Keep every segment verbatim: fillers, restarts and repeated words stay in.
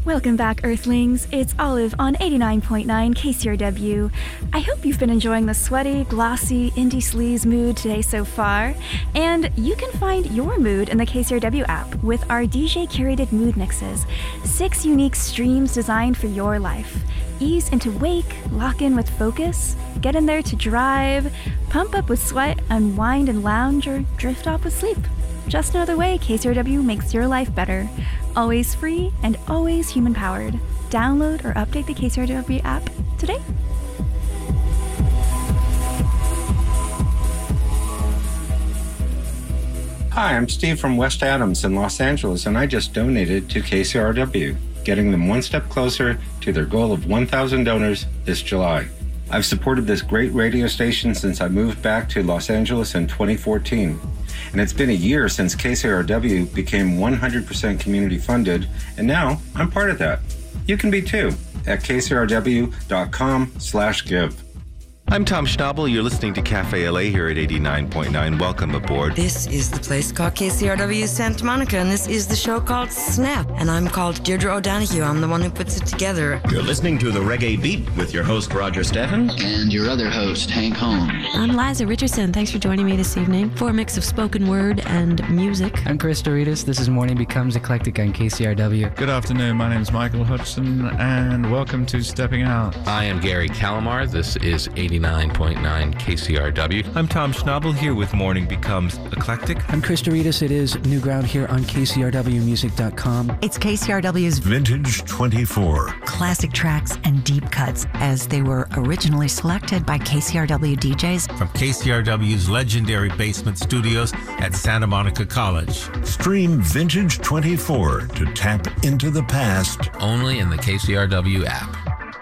Welcome back, Earthlings. It's Olive on eighty-nine point nine K C R W. I hope you've been enjoying the sweaty, glossy, indie sleaze mood today so far. And you can find your mood in the K C R W app with our D J-curated mood mixes. Six unique streams designed for your life. Ease into wake, lock in with focus, get in there to drive, pump up with sweat, unwind and lounge, or drift off with sleep. Just another way K C R W makes your life better. Always free and always human-powered. Download or update the K C R W app today. Hi, I'm Steve from West Adams in Los Angeles, and I just donated to K C R W, getting them one step closer to their goal of one thousand donors this July. I've supported this great radio station since I moved back to Los Angeles in twenty fourteen. And it's been a year since K C R W became one hundred percent community funded, and now I'm part of that. You can be too at kcrw.com slash give. I'm Tom Schnabel. You're listening to Cafe L A here at eighty-nine point nine. Welcome aboard. This is the place called K C R W Santa Monica, and this is the show called Snap. And I'm called Deirdre O'Donoghue. I'm the one who puts it together. You're listening to The Reggae Beat with your host, Roger Steffens. And your other host, Hank Holmes. I'm Liza Richardson. Thanks for joining me this evening for a mix of spoken word and music. I'm Chris Doritas. This is Morning Becomes Eclectic on K C R W. Good afternoon. My name is Michael Hudson, and welcome to Stepping Out. I am Gary Calamar. This is eighty-nine point nine K C R W. I'm Tom Schnabel here with Morning Becomes Eclectic. I'm Chris Doritas. It is New Ground here on K C R W music dot com. It's K C R W's Vintage twenty-four. Classic tracks and deep cuts as they were originally selected by K C R W D Js. From K C R W's legendary basement studios at Santa Monica College. Stream Vintage twenty-four to tap into the past. Only in the K C R W app.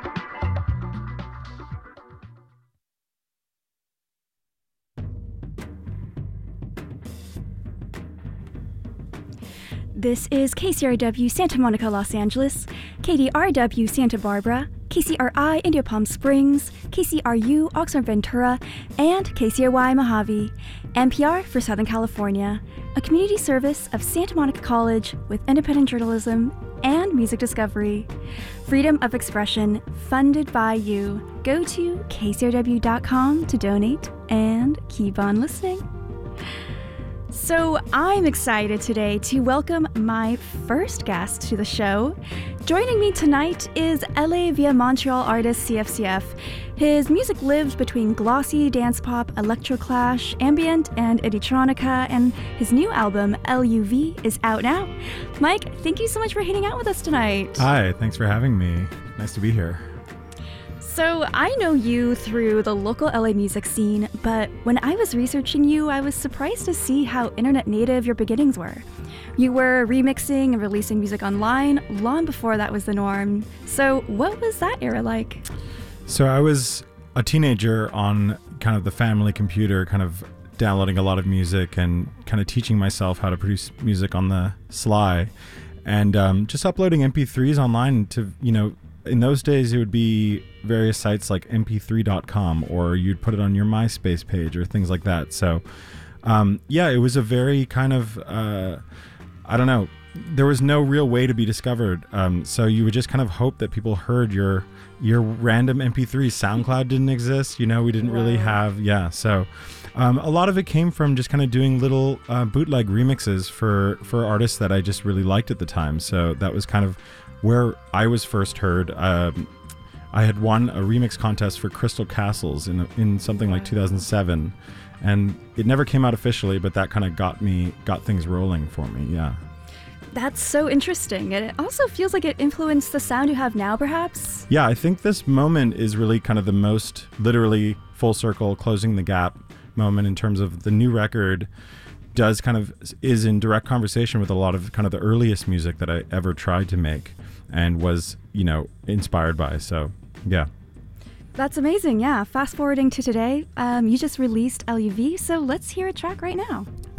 This is K C R W Santa Monica, Los Angeles, K D R W Santa Barbara, K C R I India Palm Springs, K C R U Oxnard Ventura, and K C R Y Mojave, N P R for Southern California, a community service of Santa Monica College with independent journalism and music discovery. Freedom of expression, funded by you. Go to K C R W dot com to donate and keep on listening. So I'm excited today to welcome my first guest to the show. Joining me tonight is L A via Montreal artist C F C F. His music lives between glossy dance pop, electroclash, ambient, and idiotronica, and his new album, L U V, is out now. Mike, thank you so much for hanging out with us tonight. Hi, thanks for having me. Nice to be here. So I know you through the local L A music scene, but when I was researching you, I was surprised to see how internet native your beginnings were. You were remixing and releasing music online long before that was the norm. So what was that era like? So I was a teenager on kind of the family computer, kind of downloading a lot of music and kind of teaching myself how to produce music on the sly, and um, just uploading M P threes online to, you know, in those days it would be various sites like M P three dot com, or you'd put it on your MySpace page or things like that. So um, yeah, it was a very kind of, uh, I don't know, there was no real way to be discovered. Um, so you would just kind of hope that people heard your your random M P threes. SoundCloud didn't exist, you know, we didn't really have, yeah. So um, a lot of it came from just kind of doing little uh, bootleg remixes for, for artists that I just really liked at the time. So that was kind of where I was first heard. Um, I had won a remix contest for Crystal Castles in in something like two thousand seven, and it never came out officially, but that kind of got me, got things rolling for me, yeah. That's so interesting, and it also feels like it influenced the sound you have now, perhaps? Yeah, I think this moment is really kind of the most literally full circle, closing the gap moment in terms of the new record does kind of, is in direct conversation with a lot of kind of the earliest music that I ever tried to make and was, you know, inspired by, so yeah. That's amazing, yeah. Fast forwarding to today, um, you just released L U V, so let's hear a track right now.